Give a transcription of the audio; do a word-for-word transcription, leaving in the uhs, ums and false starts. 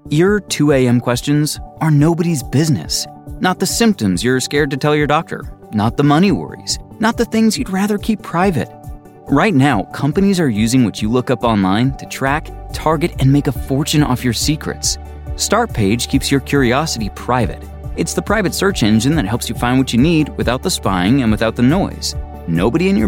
Your two a.m. questions are nobody's business. Not the symptoms you're scared to tell your doctor. Not the money worries. Not the things you'd rather keep private. Right now, companies are using what you look up online to track, target, and make a fortune off your secrets. Startpage keeps your curiosity private. It's the private search engine that helps you find what you need without the spying and without the noise. Nobody in your